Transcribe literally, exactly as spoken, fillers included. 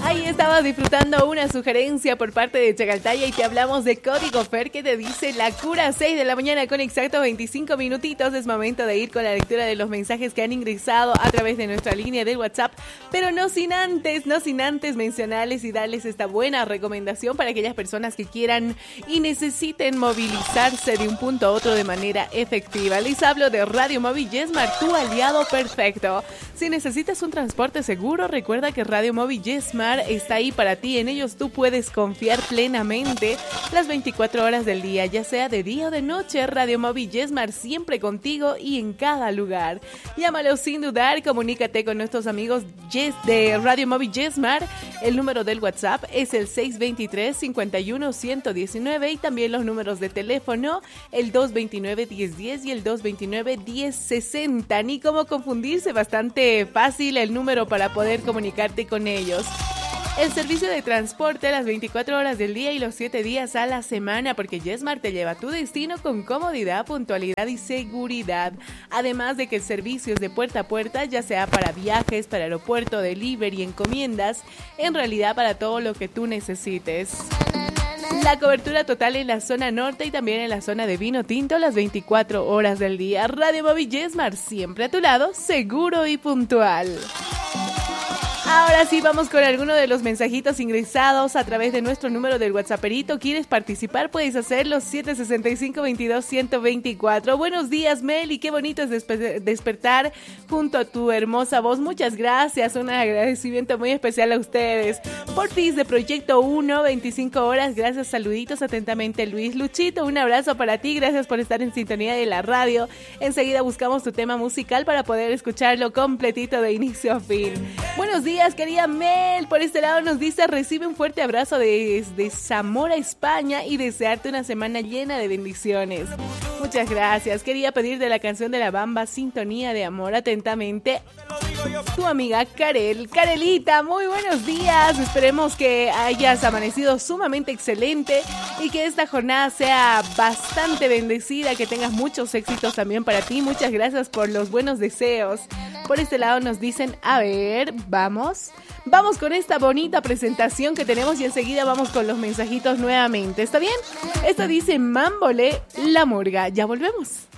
Ahí estabas disfrutando una sugerencia por parte de Chacaltaya y te hablamos de Código Fer que te dice la cura, seis de la mañana con exactos veinticinco minutitos. Es momento de ir con la lectura de los mensajes que han ingresado a través de nuestra línea del WhatsApp, pero no sin antes, no sin antes mencionarles y darles esta buena recomendación para aquellas personas que quieran y necesiten movilizarse de un punto a otro de manera efectiva. Les hablo de Radio Móvil Yesmar, tu aliado perfecto. Si necesitas un transporte seguro, recuerda que Radio Móvil Yesmar está ahí para ti. En ellos tú puedes confiar plenamente las veinticuatro horas del día, ya sea de día o de noche. Radio Móvil Yesmar siempre contigo y en cada lugar. Llámalo sin dudar, comunícate con nuestros amigos Yes de Radio Móvil Yesmar. El número del WhatsApp es el seis dos tres, cinco uno, uno uno nueve y también los números de teléfono, el dos dos nueve, uno cero uno cero y el dos dos nueve, uno cero seis cero. Ni cómo confundirse, bastante fácil el número para poder comunicarte con ellos. El servicio de transporte las veinticuatro horas del día y los siete días a la semana, porque Yesmar te lleva a tu destino con comodidad, puntualidad y seguridad. Además de que el servicio es de puerta a puerta, ya sea para viajes, para aeropuerto, delivery, encomiendas, en realidad para todo lo que tú necesites. La cobertura total en la zona norte y también en la zona de vino tinto las veinticuatro horas del día. Radio Móvil Yesmar, siempre a tu lado, seguro y puntual. Ahora sí, vamos con alguno de los mensajitos ingresados a través de nuestro número del WhatsApperito. ¿Quieres participar? Puedes hacerlo, siete seis cinco, veintidós, ciento veinticuatro. Buenos días, Meli, qué bonito es despe- despertar junto a tu hermosa voz. Muchas gracias, un agradecimiento muy especial a ustedes. Portis de Proyecto uno, veinticinco horas, gracias, saluditos atentamente, Luis. Luchito, un abrazo para ti, gracias por estar en sintonía de la radio. Enseguida buscamos tu tema musical para poder escucharlo completito de inicio a fin. Buenos días, querida Mel, por este lado nos dice: recibe un fuerte abrazo desde Zamora, España, y desearte una semana llena de bendiciones. Muchas gracias. Quería pedirte la canción de La Bamba, Sintonía de Amor, atentamente tu amiga Karel. Karelita, muy buenos días, esperemos que hayas amanecido sumamente excelente y que esta jornada sea bastante bendecida, que tengas muchos éxitos también para ti. Muchas gracias por los buenos deseos. Por este lado nos dicen, a ver, vamos, vamos con esta bonita presentación que tenemos y enseguida vamos con los mensajitos nuevamente, ¿está bien? Esto dice Mámbole, La Murga, ya volvemos.